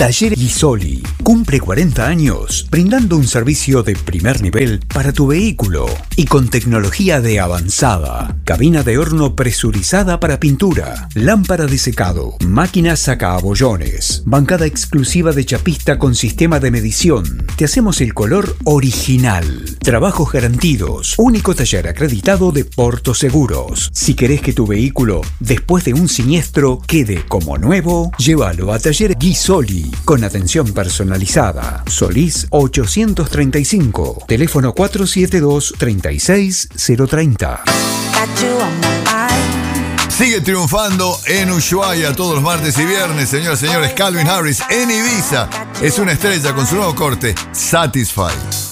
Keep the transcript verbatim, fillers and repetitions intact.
Taller Ghisoli cumple cuarenta años, brindando un servicio de primer nivel para tu vehículo y con tecnología de avanzada. Cabina de horno presurizada para pintura, lámpara de secado, máquina sacabollones, bancada exclusiva de chapista con sistema de medición. Te hacemos el color original. Trabajos garantidos. Único taller acreditado de Porto Seguros. Si querés que tu vehículo, después de un siniestro, quede como nuevo, llévalo a Taller Ghisoli, con atención personalizada. Solís ochocientos treinta y cinco, teléfono cuatro siete dos, tres seis cero tres cero. Sigue triunfando en Ushuaia todos los martes y viernes, señoras y señores. Calvin Harris en Ibiza es una estrella con su nuevo corte, Satisfy.